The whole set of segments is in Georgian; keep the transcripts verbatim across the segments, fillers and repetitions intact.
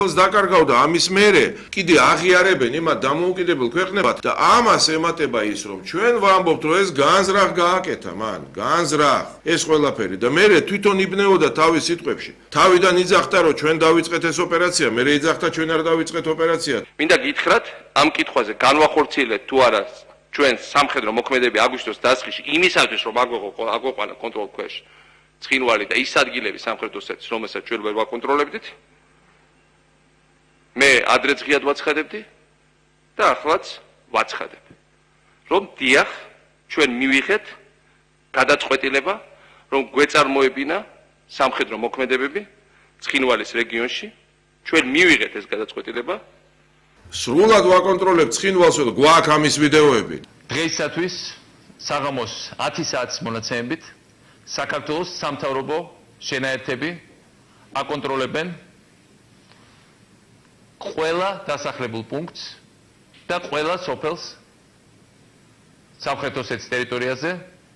დაკარგავდა ამის მერე კიდე აღიარებენ იმათ დამოუკიდებელ ქვეყნებად და ამას ემატება ის რომ ჩვენ ვამბობთ რომ ეს განზრახ გააკეთა მან განზრახ ეს ყველაფერი და მერე თვითონ იბნეოდა თავის სიტყვებში თავიდან იძახდა რომ ჩვენ დავიწყეთ ეს ოპერაცია მერე იძახდა ჩვენ არ დავიწყეთ ოპერაცია მინდა გითხრათ ამ კითხვაზე განვახორციელეთ თუ არა ჩვენ სამხედრო მოქმედები აგვისტოს დასაწყისში იმისათვის რომ აგვეყანა კონტროლ ქვეშ ცხინვალი და ის ადგილები სამხრეთ ოსეთის რომელსაც ჩვენ ვერ ვაკონტროლებდით მე ადრეც ღიად ვაცხადებდი და ახლაც ვაცხადებ რომ დიახ ჩვენ მივიღეთ გადაწყვეტილება რომ გვეწარმოებინა სამხედრო მოქმედებები ცხინვალის რეგიონში ჩვენ მივიღეთ ეს გადაწყვეტილება სრულად ვაკონტროლებთ ცხინვალს და გვაქვს ამის ვიდეოები დღეისათვის საღამოს ათი საათის მონაცემებით საქართველოს სამთავრობო შენაერთები აკონტროლებენ ყველა დასახლებულ პუნქტს და ყველა სოფელს სამხრეთ ოსეთის ტერიტორიაზე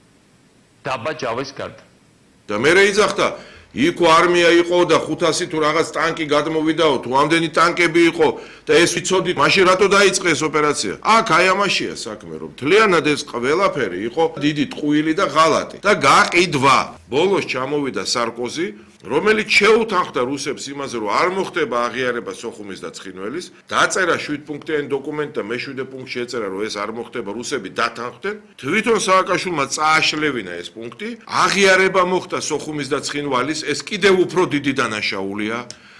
დაბა ჯავის გარდა. და მერე იძახდა იქ არმია იყო და ხუთასი თუ რაღაც ტანკი გადმოვიდაო თუ ამდენი ტანკები იყო და ეს ვიცოდით მაშინ რატო დაიწყე ეს ოპერაცია აქ აი ამაშია საქმე რომ მთლიანად ეს ყველაფერი იყო დიდი ტყუილი და ღალატი და გაყიდვა ბოლოს ჩამოვიდა სარკოზი რომელიც შეუთანხმდა რუსებს იმაზე რომ არ მოხდება აღიარება სოხუმის და ცხინველის დაწერა შვიდ პუნქტიანი დოკუმენტი და მეშვიდე პუნქტში ეწერა რომ ეს არ მოხდება რუსები დათანხმდნენ თვითონ სააკაშვილმა წააშლევინა ეს პუნქტი აღიარება მოხდა სოხუმის და ცხინვალის ეს კიდევ უფრო დიდი დანაშაულია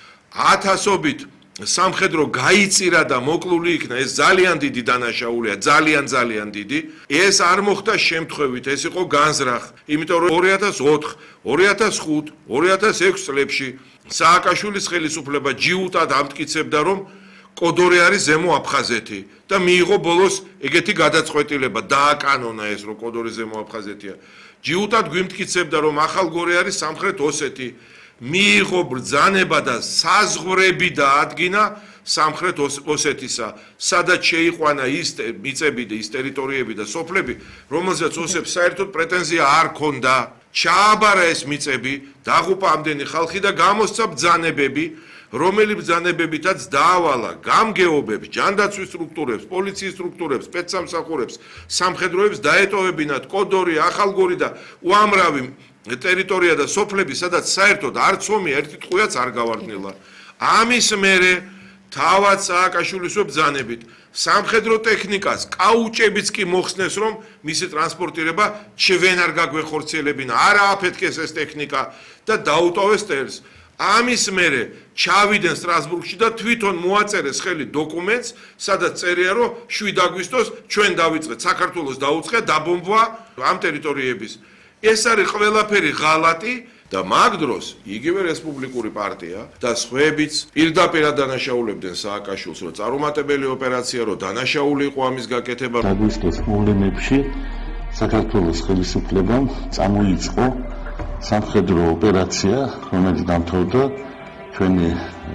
ათასობით სამხედრო გაიწირა და მოკლული იქნა ეს ძალიან დიდი დანაშაულია ძალიან ძალიან დიდი ეს არ მოხდა შემთხვევით ეს იყო განზრახ იმიტომ რომ ორი ათას ოთხ ორი ათას ხუთ ორი ათას ექვს წლებში სააკაშვილის ხელისუფლება ჯიუტად ამტკიცებდა რომ კოდორი არის ზემო აფხაზეთი და მიიღო ბოლოს ეგეთი გადაწყვეტილება დააკანონა ეს რომ კოდორი ზემო აფხაზეთია ჯიუტად გვიმტკიცებდა რომ ახალგორი არის სამხრეთ ოსეთი მიიღო ბრძანება და საზღვრები დაადგინა სამხრეთ ოსეთისა სადაც შეიყვანა ის მიწები და ის ტერიტორიები და სოფლები რომელზეც ოსებს საერთოდ პრეტენზია არ ქონდა ჩააბარა ეს მიწები დაღუპა ამდენი ხალხი და გამოსცა ბრძანებები რომელი ბრძანებებითაც დაავალა გამგეობებს ჯანდაცვის სტრუქტურებს პოლიციის სტრუქტურებს სპეცსამსახურებს სამხედროებს დაეტოვებინათ კოდორი ახალგორი და უამრავი ტერიტორია და სოფლები სადაც საერთოდ არც ომი ერთი ტყუიაც არ გავარდნილა ამის მერე თავად სააკაშვილის ბრძანებით სამხედრო ტექნიკას კაუჭებიც კი მოხსნეს რომ მისი ტრანსპორტირება ჩვენ არ გაგვეხორციელებინა არა აფეთქეს ეს ტექნიკა და დაუტოვეს ტერს ამის მერე ჩავიდნენ სტრასბურგში და თვითონ მოაწერეს ხელი დოკუმენტს სადაც წერია რომ შვიდ აგვისტოს ჩვენ დავიწყეთ საქართველოს დაუწყე დაბომბვა ამ ტერიტორიების ეს არის ყველაფერი ღალატი და მაგ დროს იგივე რესპუბლიკური პარტია და სხვაებიც პირდაპირ დანაშაულებდნენ სააკაშვილს რომ წარუმატებელი ოპერაცია რომ დანაშაული იყო ამის გაკეთება აგვისტოს მოვლენებში საქართველოს ხელისუფლებამ წამოიწყო სამხედრო ოპერაცია რომელიც დამთავრდა ჩვენი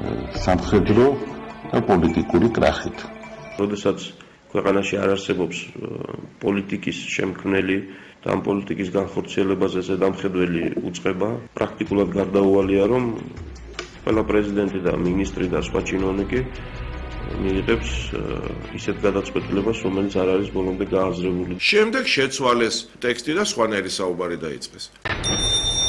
სამხედრო და პოლიტიკური კრახით. როდესაც ქვეყანაში არ არსებობს პოლიტიკის შემქმნელი და ამ პოლიტიკის განხორციელებაზე ზედამხედველი უწყება პრაქტიკულად გარდაუვალია რომ ყველა პრეზიდენტი და მინისტრი და სხვა ჩინოვნიკი მიიღებს ისეთ გადაწყვეტილებას რომელიც არ არის ბოლომდე გააზრებული. შემდეგ შეცვალეს ტექსტი და სხვანაირი საუბარი დაიწყეს.